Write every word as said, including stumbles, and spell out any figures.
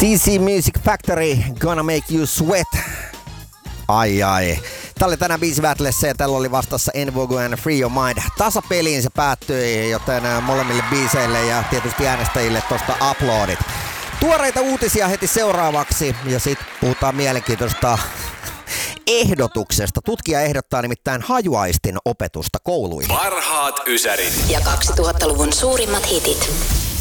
C C Music Factory, Gonna Make You Sweat. Ai ai. Tää oli tänään biisi Battlessa ja tällä oli vastassa En Vogue and Free Your Mind. Tasapeliin se päättyi, joten molemmille biiseille ja tietysti äänestäjille tosta uploadit. Tuoreita uutisia heti seuraavaksi ja sit puhutaan mielenkiintoista ehdotuksesta. Tutkija ehdottaa nimittäin hajuaistin opetusta kouluihin. Parhaat ysärit ja kaksituhattaluvun suurimmat hitit.